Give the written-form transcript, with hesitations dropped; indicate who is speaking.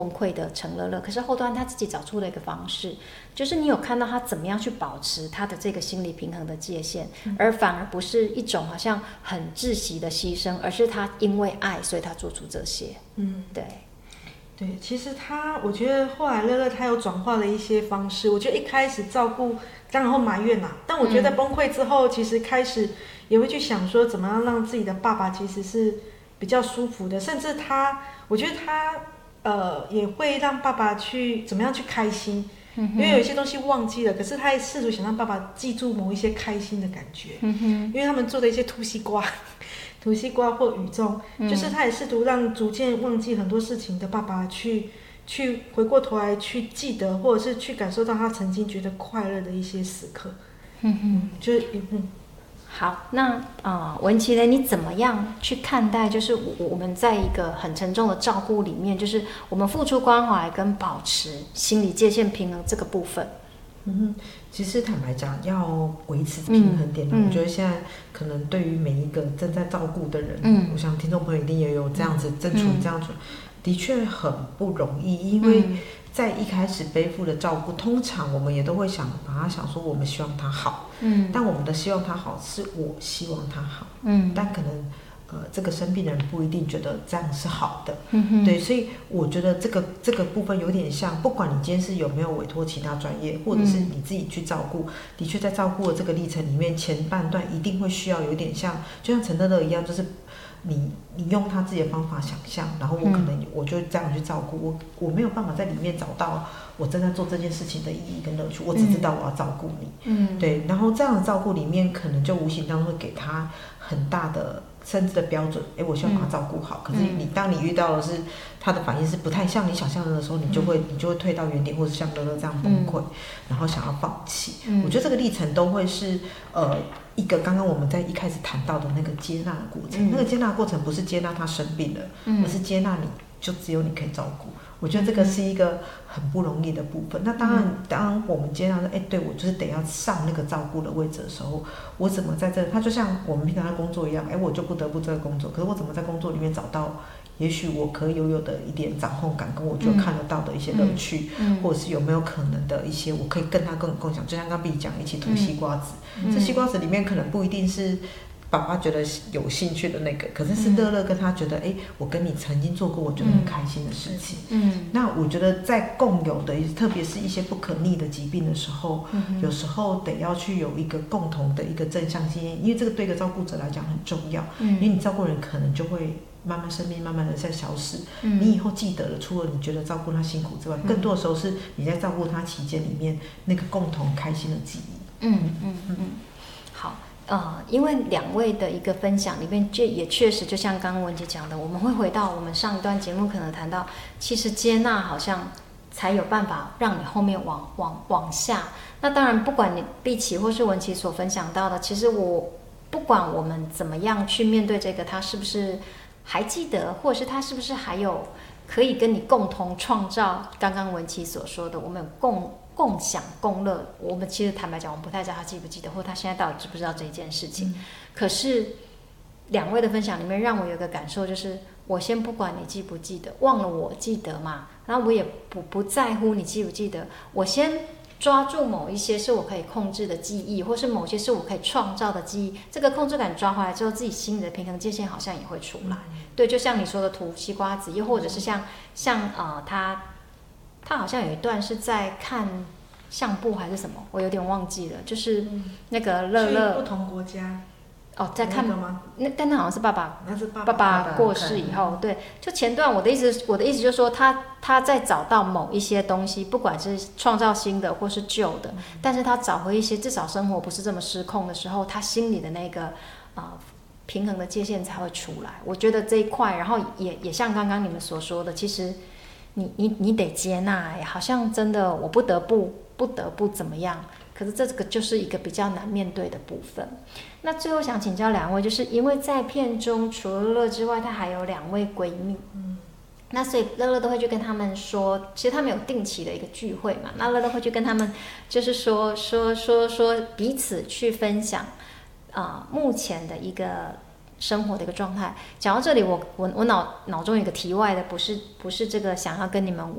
Speaker 1: 崩溃的陈乐乐，可是后端他自己找出了一个方式，就是你有看到他怎么样去保持他的这个心理平衡的界限，而反而不是一种好像很窒息的牺牲，而是他因为爱，所以他做出这些。对。
Speaker 2: 对，其实我觉得后来乐乐他有转化了一些方式。我觉得一开始照顾，当然后埋怨啦，但我觉得崩溃之后，其实开始也会去想说，怎么样让自己的爸爸其实是比较舒服的，甚至我觉得他也会让爸爸去怎么样去开心，因为有一些东西忘记了，可是他也试图想让爸爸记住某一些开心的感觉，因为他们做的一些土西瓜或雨中，就是他也试图让逐渐忘记很多事情的爸爸去回过头来去记得，或者是去感受到他曾经觉得快乐的一些时刻。
Speaker 1: 好，那文琪呢？你怎么样去看待？就是我们在一个很沉重的照顾里面，就是我们付出关怀跟保持心理界限平衡这个部分。
Speaker 3: 其实坦白讲，要维持平衡点，我觉得现在可能对于每一个正在照顾的人，我想听众朋友一定也有这样子正处这样子，的确很不容易，因为在一开始背负的照顾，通常我们也都会把他想说，我们希望他好，但我们的希望他好是我希望他好，但可能这个生病的人不一定觉得这样是好的，对，所以我觉得这个部分有点像，不管你今天是有没有委托其他专业，或者是你自己去照顾，的确在照顾的这个历程里面，前半段一定会需要有点像，就像陈乐乐一样，就是你用他自己的方法想象，然后我就这样去照顾，我没有办法在里面找到我正在做这件事情的意义跟乐趣，我只知道我要照顾你，对，然后这样的照顾里面，可能就无形当中会给他很大的甚至的标准，我希望把他照顾好，可是当你遇到的是他的反应是不太像你想象的时候，你就会退到原点，或者像乐乐这样崩溃，然后想要放弃。我觉得这个历程都会是一个刚刚我们在一开始谈到的那个接纳的过程，那个接纳的过程不是接纳他生病了，而是接纳你就只有你可以照顾。我觉得这个是一个很不容易的部分。那当然，当我们接纳对，我就是得要上那个照顾的位置的时候，我怎么在这？它就像我们平常的工作一样，我就不得不这个工作，可是我怎么在工作里面找到？也许我可以有的一点掌控感，跟我就看得到的一些乐趣，或者是有没有可能的一些，我可以跟他共享。就像刚 B 讲，一起吐西瓜子，这西瓜子里面可能不一定是爸爸觉得有兴趣的那个，可是是乐乐跟他觉得，我跟你曾经做过我觉得很开心的事情。那我觉得在共有的，特别是一些不可逆的疾病的时候，有时候得要去有一个共同的一个正向经验，因为这个对一个照顾者来讲很重要，因为你照顾人可能就会慢慢生命慢慢的在消失，你以后记得了，除了你觉得照顾他辛苦之外，更多的时候是你在照顾他期间里面那个共同开心的记忆。
Speaker 1: 好。因为两位的一个分享里面，也确实就像刚刚文姐讲的，我们会回到我们上一段节目可能谈到，其实接纳好像才有办法让你后面往下。那当然，不管你碧琪或是文琪所分享到的，其实我不管我们怎么样去面对这个，他是不是还记得，或者是他是不是还有可以跟你共同创造刚刚文琪所说的，我们有共享共乐，我们其实坦白讲，我们不太知道他记不记得，或他现在到底知不知道这一件事情。可是两位的分享里面，让我有一个感受，就是我先不管你记不记得，忘了我记得嘛，然后我也不在乎你记不记得，我先抓住某一些是我可以控制的记忆，或是某些是我可以创造的记忆，这个控制感抓回来之后，自己心里的平衡界限好像也会出来。对，就像你说的吐西瓜子，又或者是像他好像有一段是在看相簿还是什么，我有点忘记了，就是那个乐乐
Speaker 2: 去不同国家
Speaker 1: 在看
Speaker 2: 吗？
Speaker 1: 但那好像是爸爸过世以后，对，就前段我的意思就是说他在找到某一些东西，不管是创造新的或是旧的，但是他找回一些至少生活不是这么失控的时候，他心里的那个平衡的界限才会出来。我觉得这一块，然后也像刚刚你们所说的，其实你得接纳，好像真的我不得不怎么样，可是这个就是一个比较难面对的部分。那最后想请教两位，就是因为在片中除了乐乐之外，她还有2位闺蜜，那所以乐乐都会去跟他们说，其实他们有定期的一个聚会嘛，那乐乐会去跟他们就是说彼此去分享目前的一个生活的一个状态。讲到这里，我脑中有一个题外的，不是这个想要跟你们